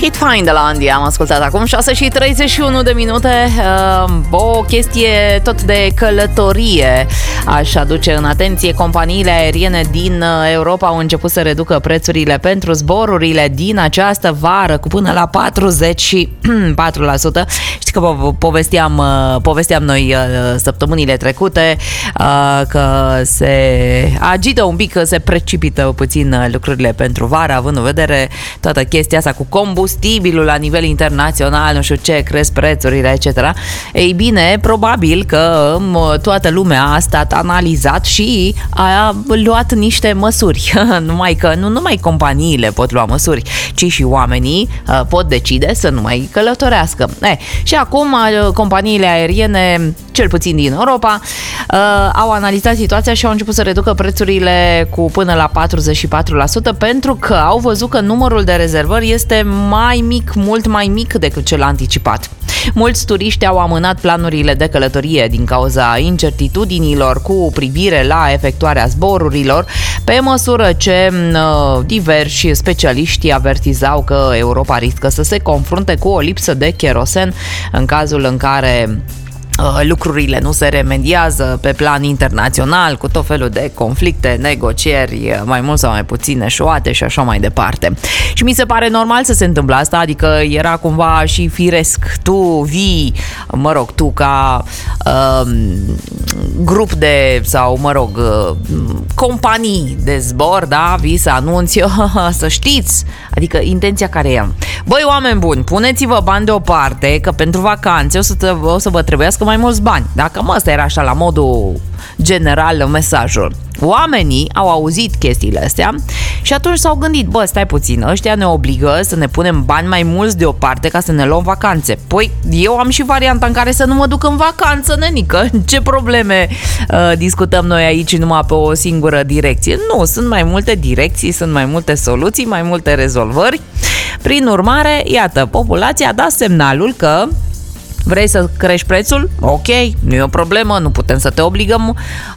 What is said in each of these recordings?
It Fine de la Andy am ascultat acum 6:31 de minute. O chestie tot de călătorie aș aduce în atenție. Companiile aeriene din Europa au început să reducă prețurile pentru zborurile din această vară cu până la 44%. Știi că povesteam noi săptămânile trecute că se agită un pic, că se precipită puțin lucrurile pentru vară, având în vedere toată chestia asta cu combustibilul la nivel internațional, nu știu ce, cresc prețurile, etc. Ei bine, probabil că toată lumea a stat analizat și a luat niște măsuri. Numai că nu numai companiile pot lua măsuri, ci și oamenii pot decide să nu mai călătorească. Și acum companiile aeriene, cel puțin din Europa, au analizat situația și au început să reducă prețurile cu până la 44% pentru că au văzut că numărul de rezervări este mai mic, mult mai mic decât cel anticipat. Mulți turiști au amânat planurile de călătorie din cauza incertitudinilor cu privire la efectuarea zborurilor, pe măsură ce diversi specialiști avertizau că Europa riscă să se confrunte cu o lipsă de kerosen în cazul în care lucrurile nu se remediază pe plan internațional, cu tot felul de conflicte, negocieri, mai mult sau mai puțin eșuate și așa mai departe. Și mi se pare normal să se întâmple asta, adică era cumva și firesc. Tu vii, tu ca grup de, sau companii de zbor, da, vii să anunți, să știți, adică intenția care e. Băi, oameni buni, puneți-vă bani deoparte, că pentru vacanțe o să vă trebuiască mai mulți bani. Dacă ăsta era așa la modul general mesajul. Oamenii au auzit chestiile astea și atunci s-au gândit, stai puțin, ăștia ne obligă să ne punem bani mai mulți deoparte ca să ne luăm vacanțe. Păi, eu am și varianta în care să nu mă duc în vacanță, nenică. Ce probleme discutăm noi aici numai pe o singură direcție? Nu, sunt mai multe direcții, sunt mai multe soluții, mai multe rezolvări. Prin urmare, iată, populația a dat semnalul că vrei să crești prețul? Ok, nu e o problemă, nu putem să te obligăm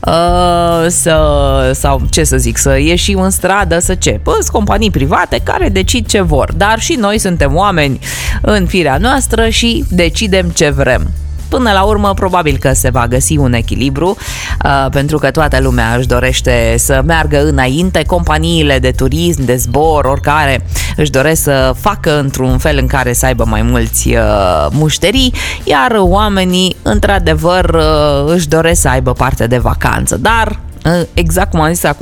să ieși în stradă, sunt companii private care decid ce vor, dar și noi suntem oameni în firea noastră și decidem ce vrem. Până la urmă, probabil că se va găsi un echilibru, pentru că toată lumea își dorește să meargă înainte, companiile de turism, de zbor, oricare își doresc să facă într-un fel în care să aibă mai mulți mușterii, iar oamenii, într-adevăr, își doresc să aibă parte de vacanță. Dar, exact cum am zis acum